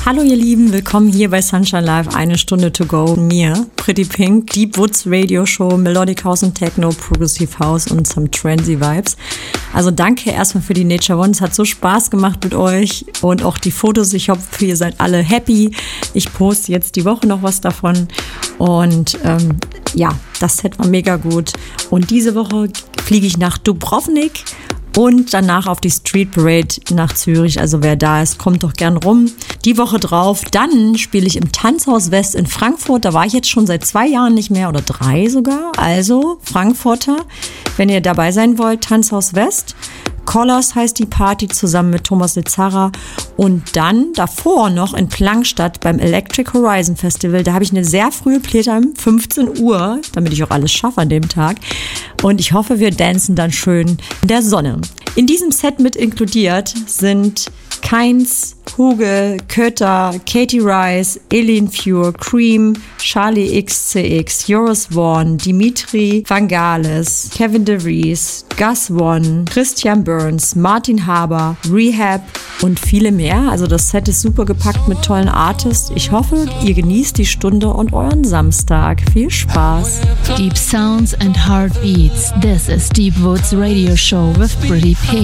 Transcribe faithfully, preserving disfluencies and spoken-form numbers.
Hallo ihr Lieben, willkommen hier bei Sunshine Live, eine Stunde to go. Mir, Pretty Pink, Deep Woods Radio Show, Melodic House und Techno, Progressive House und some Transy Vibes. Also danke erstmal für die Nature One, es hat so Spaß gemacht mit euch und auch die Fotos, ich hoffe, ihr seid alle happy. Ich poste jetzt die Woche noch was davon und ähm, ja, das Set war mega gut. Und diese Woche fliege ich nach Dubrovnik und danach auf die Street Parade nach Zürich. Also wer da ist, kommt doch gern rum. Die Woche drauf, dann spiele ich im Tanzhaus West in Frankfurt. Da war ich jetzt schon seit zwei Jahren nicht mehr oder drei sogar. Also Frankfurter, wenn ihr dabei sein wollt, Tanzhaus West. Colors heißt die Party zusammen mit Thomas Lizarra. Und dann davor noch in Plankstadt beim Electric Horizon Festival. Da habe ich eine sehr frühe Playtime, fünfzehn Uhr, damit ich auch alles schaffe an dem Tag. Und ich hoffe, wir dancen dann schön in der Sonne. In diesem Set mit inkludiert sind Keins, Hugel, Kötter, Katie Rice, Eileen Fure, Cream, Charlie X C X, Joris Vaughan, Dimitri Vangelis, Kevin DeVries, Gus One, Christian Burns, Martin Haber, Rehab und viele mehr. Also das Set ist super gepackt mit tollen Artists. Ich hoffe, ihr genießt die Stunde und euren Samstag. Viel Spaß. Deep sounds and heartbeats. This is Deep Woods Radio Show with Pretty Pink.